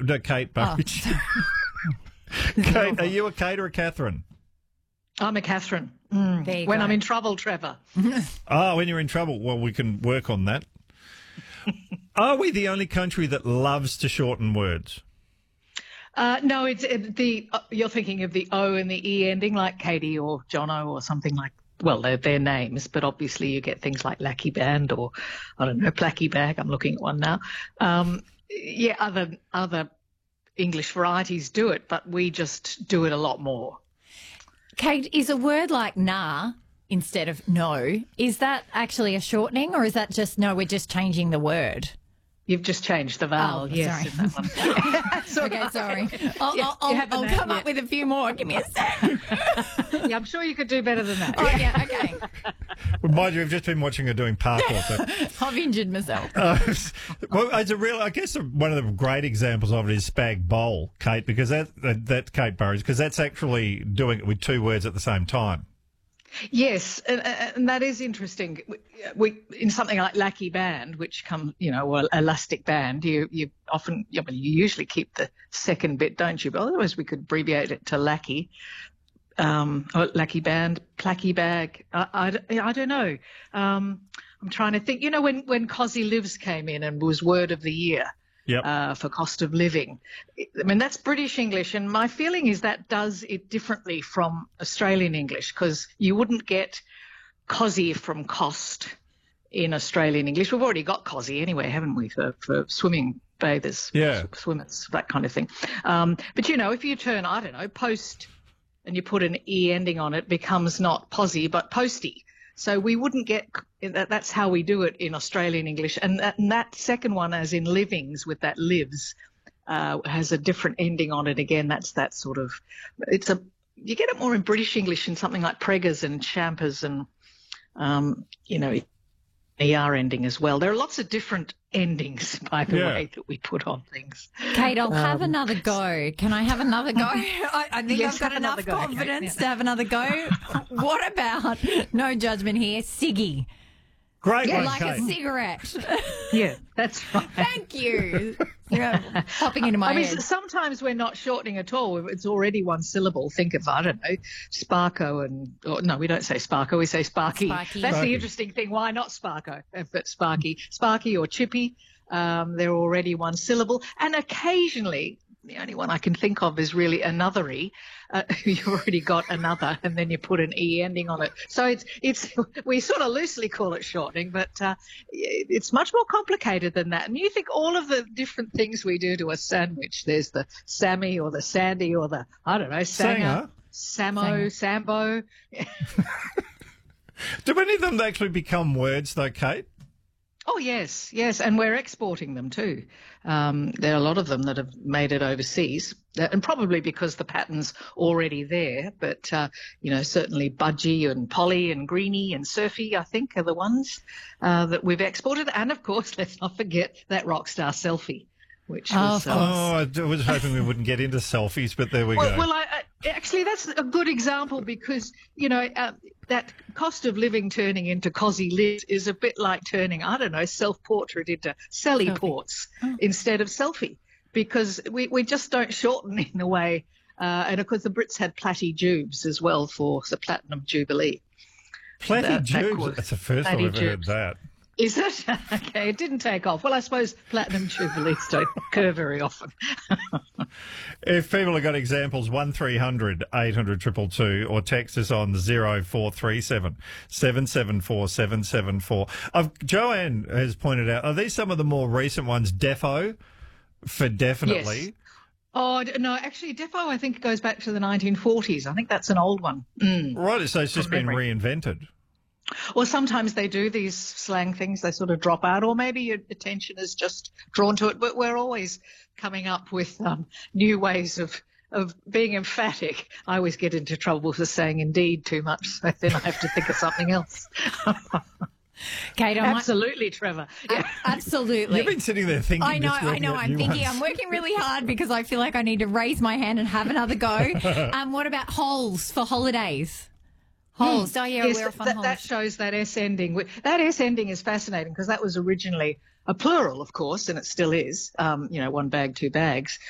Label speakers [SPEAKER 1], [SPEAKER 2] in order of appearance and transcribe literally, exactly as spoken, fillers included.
[SPEAKER 1] no, Kate Burridge.
[SPEAKER 2] Oh.
[SPEAKER 1] Kate, are you a Kate or a Catherine?
[SPEAKER 3] I'm a Catherine. Mm.
[SPEAKER 2] There you
[SPEAKER 3] When
[SPEAKER 2] go.
[SPEAKER 3] I'm in trouble, Trevor.
[SPEAKER 1] Oh, when you're in trouble. Well, we can work on that. Are we the only country that loves to shorten words?
[SPEAKER 3] Uh, no, it's it, the uh, you're thinking of the O and the E ending, like Katie or Jono or something like. Well, they're their names, but obviously you get things like Lackey Band or I don't know, Placky Bag. I'm looking at one now. Um, yeah, other other English varieties do it, but we just do it a lot more.
[SPEAKER 2] Kate, is a word like nah instead of no, is that actually a shortening or is that just, no, we're just changing the word?
[SPEAKER 3] You've just changed the vowel,
[SPEAKER 2] Oh,
[SPEAKER 3] yes.
[SPEAKER 2] sorry.
[SPEAKER 3] In that one.
[SPEAKER 2] Okay, sorry. I'll,
[SPEAKER 3] Yeah,
[SPEAKER 2] I'll,
[SPEAKER 3] you
[SPEAKER 2] I'll,
[SPEAKER 3] haven't
[SPEAKER 2] I'll
[SPEAKER 3] had
[SPEAKER 2] come
[SPEAKER 3] yet.
[SPEAKER 2] up with a few more. Give me a sec.
[SPEAKER 3] Yeah, I'm sure you could do better than that.
[SPEAKER 2] Oh, yeah, okay.
[SPEAKER 1] Well, mind you, we've just been watching her doing parkour. So.
[SPEAKER 2] I've injured myself.
[SPEAKER 1] Uh, well, it's a real. I guess one of the great examples of it is Spag Bowl, Kate, because that that, that Kate Burridge, because that's actually doing it with two words at the same time.
[SPEAKER 3] Yes, and, and that is interesting. We, we in something like Lackey Band, which come, you know, or Elastic Band, you you often, you, know, you usually keep the second bit, don't you? But otherwise, we could abbreviate it to Lackey, um, or Lackey Band, Placky Bag. I, I, I don't know. Um, I'm trying to think. You know, when when Cosy Lives came in and was word of the year.
[SPEAKER 1] Yep.
[SPEAKER 3] Uh, for cost of living. I mean, that's British English, and my feeling is that does it differently from Australian English, because you wouldn't get cosy from cost in Australian English. We've already got cosy anyway, haven't we, for, for swimming bathers,
[SPEAKER 1] Yeah.
[SPEAKER 3] swimmers, that kind of thing. Um, but, you know, if you turn, I don't know, post and you put an E ending on it, becomes not posy, but posty. So we wouldn't get that. That's how we do it in Australian English. And that, and that second one, as in livings, with that lives, uh, has a different ending on it. Again, that's that sort of. It's a. You get it more in British English in something like preggers and champers and, um, you know, E R ending as well. There are lots of different endings, by the
[SPEAKER 1] Yeah.
[SPEAKER 3] way, that we put on things.
[SPEAKER 2] Kate, I'll have
[SPEAKER 3] Um,
[SPEAKER 2] another go. Can I have another go? I, I think
[SPEAKER 3] Yes,
[SPEAKER 2] I've got
[SPEAKER 3] have
[SPEAKER 2] enough
[SPEAKER 3] another go, Kate,
[SPEAKER 2] confidence
[SPEAKER 3] yeah.
[SPEAKER 2] to have another go. What about, no judgment here, ciggy?
[SPEAKER 1] Great
[SPEAKER 3] Yeah,
[SPEAKER 1] one,
[SPEAKER 2] Like
[SPEAKER 1] Kate.
[SPEAKER 2] a cigarette.
[SPEAKER 3] Yeah, that's right.
[SPEAKER 2] Thank you. Yeah, popping into my
[SPEAKER 3] I mean,
[SPEAKER 2] head.
[SPEAKER 3] sometimes we're not shortening at all. It's already one syllable. Think of, I don't know, Sparko and, or, no, we don't say Sparko, we say Sparky.
[SPEAKER 2] Sparky.
[SPEAKER 3] That's
[SPEAKER 1] Sparky.
[SPEAKER 3] the interesting thing. Why not Sparko, but Sparky? Sparky or Chippy, um, they're already one syllable. And occasionally, the only one I can think of is really anothery. Uh, you've already got another, and then you put an E ending on it. So it's, it's we sort of loosely call it shortening, but uh, it's much more complicated than that. And you think all of the different things we do to a sandwich, there's the Sammy or the Sandy or the, I don't know, Sanger, Samo, Sambo.
[SPEAKER 1] Do any of them actually become words, though, Kate?
[SPEAKER 3] Oh, yes, yes, and we're exporting them too. Um, there are a lot of them that have made it overseas, uh, and probably because the pattern's already there. But, uh, you know, certainly Budgie and Polly and Greenie and Surfy, I think, are the ones uh, that we've exported. And, of course, let's not forget that rock star Selfie, which
[SPEAKER 2] Oh,
[SPEAKER 3] was...
[SPEAKER 2] of
[SPEAKER 3] uh,
[SPEAKER 1] Oh, I d- was hoping we wouldn't get into selfies, but there we
[SPEAKER 3] Well,
[SPEAKER 1] go.
[SPEAKER 3] well I, I, actually, that's a good example because, you know, uh, that cost of living turning into Cosy Lives is a bit like turning, I don't know, self-portrait into Sally
[SPEAKER 2] Selfie.
[SPEAKER 3] Ports instead of selfie, because we, we just don't shorten in a way. Uh, and, of course, the Brits had Platty Jubes as well for the Platinum Jubilee.
[SPEAKER 1] Platty
[SPEAKER 3] that- that
[SPEAKER 1] Jubes.
[SPEAKER 3] was-
[SPEAKER 1] That's the first time
[SPEAKER 3] Platty
[SPEAKER 1] I've ever heard
[SPEAKER 3] Jubes.
[SPEAKER 1] that.
[SPEAKER 3] Is it? Okay, it didn't take off. Well, I suppose Platinum Jubilees don't occur very often.
[SPEAKER 1] If people have got examples, one three hundred eight hundred two two two or text us on zero four three seven seven seven four seven seven four. I've, Joanne has pointed out, are these some of the more recent ones? Defo for definitely.
[SPEAKER 3] Yes. Oh, d- no, actually, Defo, I think, goes back to the nineteen forties. I think that's an old one. Mm.
[SPEAKER 1] Right, so it's just
[SPEAKER 3] From
[SPEAKER 1] been
[SPEAKER 3] memory.
[SPEAKER 1] reinvented.
[SPEAKER 3] Or sometimes they do these slang things, they sort of drop out, or maybe your attention is just drawn to it. But we're always coming up with um, new ways of of being emphatic. I always get into trouble for saying indeed too much, so then I have to think of something else.
[SPEAKER 2] Kate, I might,
[SPEAKER 3] Absolutely, Trevor. Yeah.
[SPEAKER 2] absolutely.
[SPEAKER 1] You've been sitting there thinking.
[SPEAKER 2] I know,
[SPEAKER 1] just
[SPEAKER 2] I
[SPEAKER 1] working
[SPEAKER 2] know.
[SPEAKER 1] out
[SPEAKER 2] I'm
[SPEAKER 1] new
[SPEAKER 2] thinking,
[SPEAKER 1] ones.
[SPEAKER 2] I'm working really hard because I feel like I need to raise my hand and have another go. Um, what about holes for holidays? Holes. Oh, yeah,
[SPEAKER 3] Yes,
[SPEAKER 2] we're off on
[SPEAKER 3] that,
[SPEAKER 2] holes.
[SPEAKER 3] that shows that S ending. That S ending is fascinating because that was originally a plural, of course, and it still is, um, you know, one bag, two bags.